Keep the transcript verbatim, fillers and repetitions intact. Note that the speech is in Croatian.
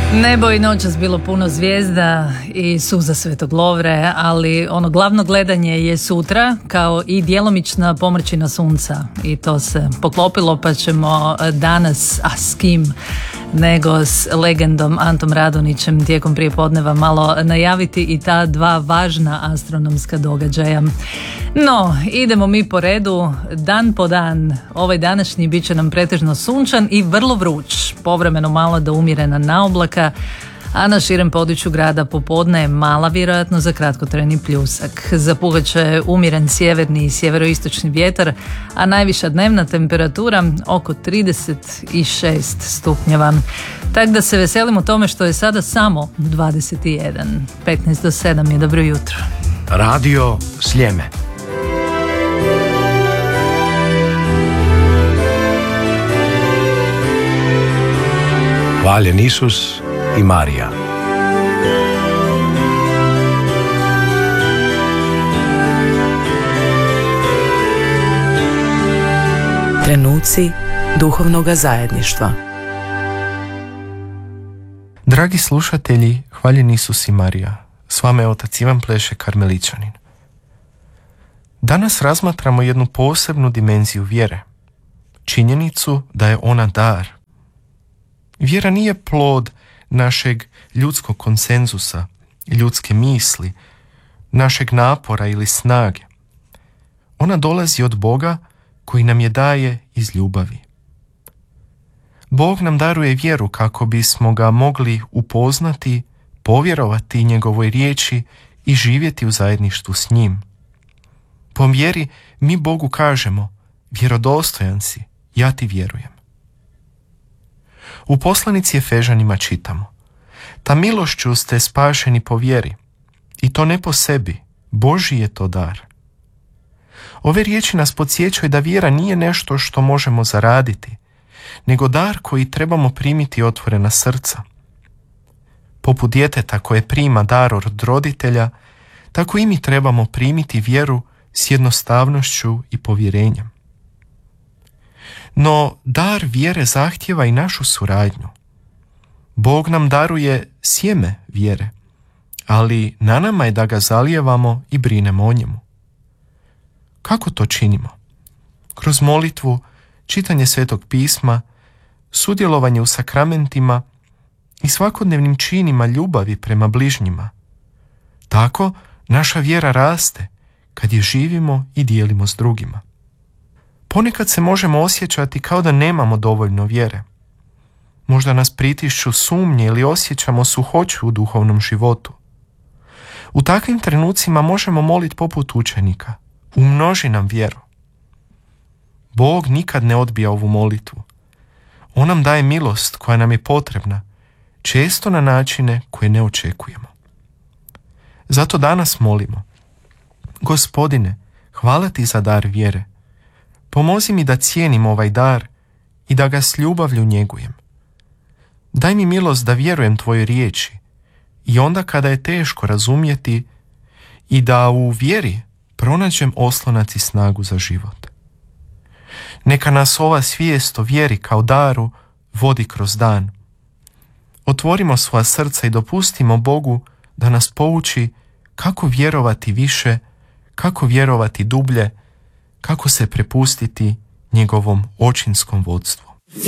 Nebo i noćas bilo puno zvijezda i suza Svetog Lovre, ali ono glavno gledanje je sutra, kao i djelomična pomrčina sunca, i to se poklopilo, pa ćemo danas, a s kim nego s legendom Antom Radonićem tijekom prijepodneva malo najaviti i ta dva važna astronomska događaja. No, idemo mi po redu, dan po dan. Ovaj današnji bit će nam pretežno sunčan i vrlo vruć, povremeno malo do umjerena naoblaka, a na širem području grada popodne je mala vjerojatno za kratkotrajni pljusak. Zapuhat će umjeren sjeverni i sjeveroistočni vjetar, a najviša dnevna temperatura oko trideset šest stupnjeva. Tako da se veselimo tome što je sada samo dvadeset jedan. petnaest do sedam je dobro jutro. Radio Sljeme. Hvaljen Isus i Marija. Trenuci duhovnoga zajedništva. Dragi slušatelji, hvaljen Isus i Marija. S vama je otac Ivan Pleše, karmeličanin. Danas razmatramo jednu posebnu dimenziju vjere. Činjenicu da je ona dar. Vjera nije plod našeg ljudskog konsenzusa, ljudske misli, našeg napora ili snage. Ona dolazi od Boga koji nam je daje iz ljubavi. Bog nam daruje vjeru kako bismo ga mogli upoznati, povjerovati njegovoj riječi i živjeti u zajedništvu s njim. Po vjeri mi Bogu kažemo: vjerodostojan si, ja ti vjerujem. U poslanici Efežanima čitamo: ta milošću ste spašeni po vjeri, i to ne po sebi, Božji je to dar. Ove riječi nas podsjećaju da vjera nije nešto što možemo zaraditi, nego dar koji trebamo primiti otvorena srca. Poput djeteta koje prima dar od roditelja, tako i mi trebamo primiti vjeru s jednostavnošću i povjerenjem. No, dar vjere zahtijeva i našu suradnju. Bog nam daruje sjeme vjere, ali na nama je da ga zalijevamo i brinemo o njemu. Kako to činimo? Kroz molitvu, čitanje Svetog pisma, sudjelovanje u sakramentima i svakodnevnim činima ljubavi prema bližnjima. Tako naša vjera raste kad je živimo i dijelimo s drugima. Ponekad se možemo osjećati kao da nemamo dovoljno vjere. Možda nas pritišću sumnje ili osjećamo suhoću u duhovnom životu. U takvim trenucima možemo moliti poput učenika: umnoži nam vjeru. Bog nikad ne odbija ovu molitvu. On nam daje milost koja nam je potrebna, često na načine koje ne očekujemo. Zato danas molimo: Gospodine, hvala ti za dar vjere. Pomozi mi da cijenim ovaj dar i da ga s ljubavlju njegujem. Daj mi milost da vjerujem tvojoj riječi i onda kada je teško razumjeti, i da u vjeri pronađem oslonac i snagu za život. Neka nas ova svijest o vjeri kao daru vodi kroz dan. Otvorimo svoja srca i dopustimo Bogu da nas pouči kako vjerovati više, kako vjerovati dublje, kako se prepustiti njegovom očinskom vodstvu.